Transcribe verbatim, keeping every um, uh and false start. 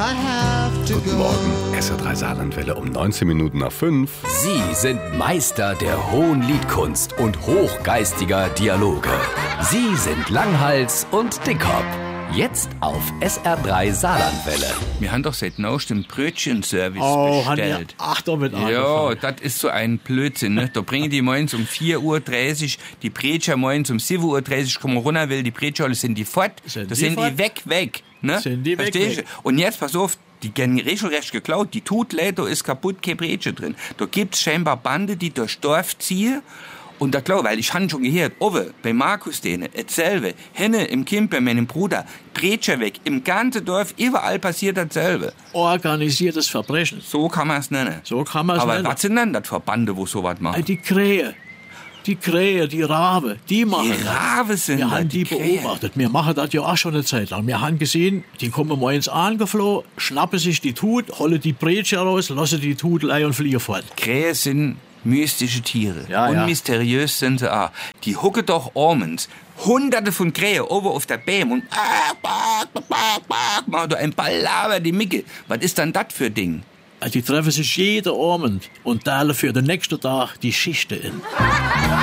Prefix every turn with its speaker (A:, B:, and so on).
A: Guten Morgen, S R drei Saarlandwelle um neunzehn Minuten nach fünf.
B: Sie sind Meister der hohen Liedkunst und hochgeistiger Dialoge. Sie sind Langhals und Dickhop. Jetzt auf S R drei Saarlandwelle.
C: Wir haben doch seit neuestem Brötchenservice
D: Oh,
C: bestellt.
D: Ach, damit
C: Ja, das ist so ein Blödsinn, ne? Da bringen die morgens um vier Uhr dreißig, die Bretscher morgens um sieben Uhr dreißig kommen runter, weil die Bretscher sind die fort.
D: Sind
C: da
D: die
C: sind
D: fort?
C: die weg, weg. Ne?
D: Sind die weg,
C: Verstehst du?
D: weg.
C: Und jetzt, pass auf, die werden regelrecht geklaut. Die Tutleiter ist kaputt, kein Bretsche drin. Da gibt's scheinbar Bande, die durch Dorf ziehen. Und da glaube, weil ich habe schon gehört, Owe, bei Markus denen, dasselbe, Henne im Kind bei meinem Bruder, Bretscher weg, im ganzen Dorf, überall passiert dasselbe.
D: Organisiertes Verbrechen.
C: So kann man es nennen.
D: So kann man es
C: Aber
D: nennen.
C: was sind denn das für Bande, wo sowas
D: Äh,
C: machen?
D: Die Krähe. Die Krähe, die Rabe, die machen
C: Die
D: das.
C: Rabe sind
D: Wir
C: das,
D: haben
C: die
D: die
C: Krähe.
D: beobachtet. Wir machen das ja auch schon eine Zeit lang. Wir haben gesehen, die kommen morgens angeflogen, schnappen sich die Tut, holen die Bretsche raus, lassen die Tutelei und fliegen fort.
C: Krähe sind mystische Tiere.
D: Ja,
C: und
D: ja.
C: mysteriös sind sie auch. Die hucken doch abends hunderte von Krähen oben auf der Bäm und machen da ein Ballaber die Micke. Was ist dann das für Ding?
D: Die treffen sich jeden Abend und teilen für den nächsten Tag die Schichten in.